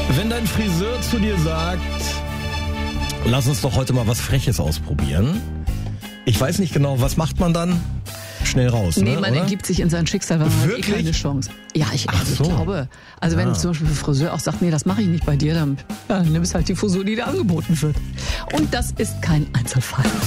Wenn dein Friseur zu dir sagt, lass uns doch heute mal was Freches ausprobieren. Ich weiß nicht genau, was macht man dann? Schnell raus, Nee, ne, man oder? ergibt sich in sein Schicksal, weil man hat Wirklich? keine Chance. Ja, ich so. glaube. Also wenn zum Beispiel der Friseur auch sagt, nee, das mache ich nicht bei dir, dann nimmst halt die Frisur, die dir angeboten wird. Und das ist kein Einzelfall.